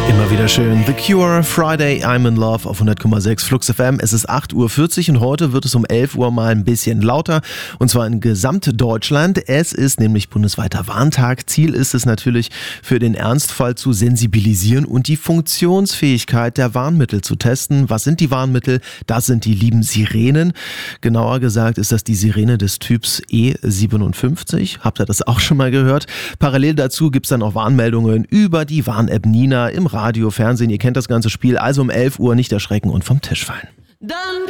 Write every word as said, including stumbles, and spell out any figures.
Immer wieder schön. The Cure, Friday, I'm in Love auf hundert Komma sechs Flux F M. Es ist acht Uhr vierzig und heute wird es um elf Uhr mal ein bisschen lauter. Und zwar in Gesamtdeutschland. Es ist nämlich bundesweiter Warntag. Ziel ist es natürlich, für den Ernstfall zu sensibilisieren und die Funktionsfähigkeit der Warnmittel zu testen. Was sind die Warnmittel? Das sind die lieben Sirenen. Genauer gesagt ist das die Sirene des Typs E siebenundfünfzig. Habt ihr das auch schon mal gehört? Parallel dazu gibt es dann auch Warnmeldungen über die Warn-App Nina im Radio, Fernsehen. Ihr kennt das ganze Spiel. Also um elf Uhr nicht erschrecken und vom Tisch fallen.